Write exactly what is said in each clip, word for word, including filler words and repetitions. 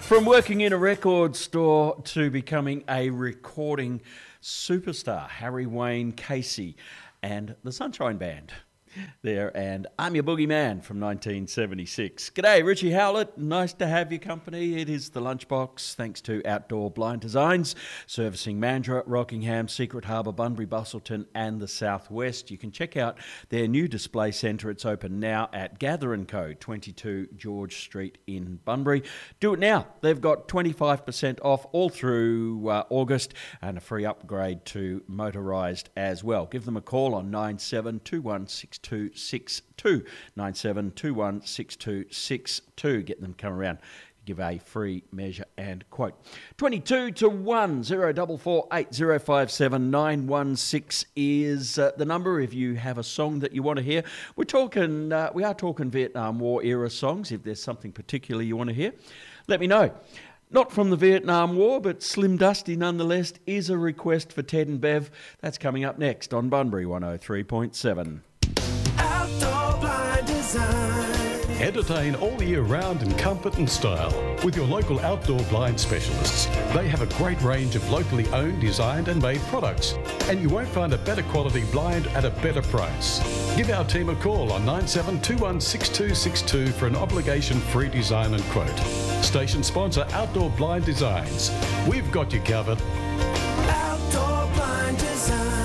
From working in a record store to becoming a recording superstar, Harry Wayne Casey and the Sunshine Band there, and I'm Your Boogeyman from nineteen seventy-six. G'day, Richie Howlett. Nice to have your company. It is the Lunchbox, thanks to Outdoor Blind Designs, servicing Mandurah, Rockingham, Secret Harbour, Bunbury, Busselton and the Southwest. You can check out their new display centre. It's open now at Gather and Co, twenty-two George Street in Bunbury. Do it now. They've got twenty-five percent off all through uh, August and a free upgrade to motorised as well. Give them a call on nine seven two one six two six two, nine seven two one six two six two. Get them to come around, give a free measure and quote. twenty-two to one, zero four four eight zero five seven nine one six is uh, the number if you have a song that you want to hear. We're talking, uh, we are talking Vietnam War era songs. If there's something particular you want to hear, let me know. Not from the Vietnam War, but Slim Dusty nonetheless is a request for Ted and Bev. That's coming up next on Bunbury one oh three point seven. Outdoor Blind Design. Entertain all year round in comfort and style with your local outdoor blind specialists. They have a great range of locally owned, designed and made products, and you won't find a better quality blind at a better price. Give our team a call on nine seven two one six two six two for an obligation-free design and quote. Station sponsor Outdoor Blind Designs. We've got you covered. Outdoor Blind Designs.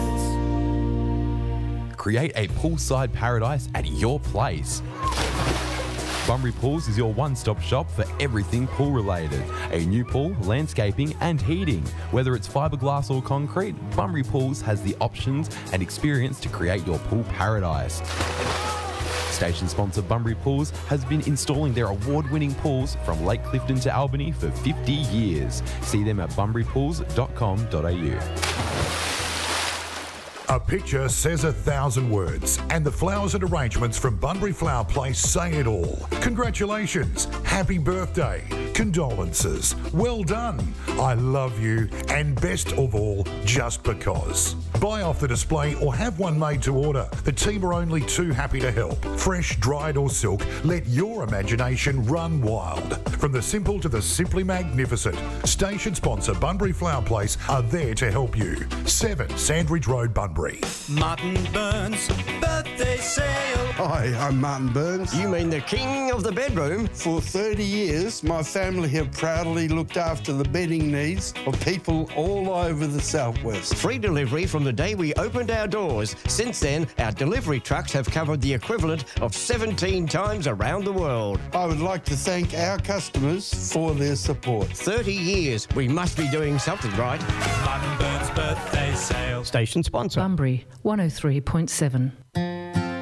Create a poolside paradise at your place. Bunbury Pools is your one-stop shop for everything pool related. A new pool, landscaping and heating. Whether it's fiberglass or concrete, Bunbury Pools has the options and experience to create your pool paradise. Station sponsor Bunbury Pools has been installing their award-winning pools from Lake Clifton to Albany for fifty years. See them at bunbury pools dot com dot a u. A picture says a thousand words, and the flowers and arrangements from Bunbury Flower Place say it all. Congratulations, happy birthday, condolences, well done, I love you, and best of all, just because. Buy off the display or have one made to order. The team are only too happy to help. Fresh, dried or silk, let your imagination run wild. From the simple to the simply magnificent, station sponsor Bunbury Flower Place are there to help you. seven Sandridge Road, Bunbury. Martin Burns, birthday sale. Hi, I'm Martin Burns. You mean the king of the bedroom? For thirty years, my family have proudly looked after the bedding needs of people all over the southwest. Free delivery from the day we opened our doors. Since then, our delivery trucks have covered the equivalent of seventeen times around the world. I would like to thank our customers for their support. thirty years. We must be doing something right. Martin Burns birthday sale. Station sponsor. Bunbury one oh three point seven.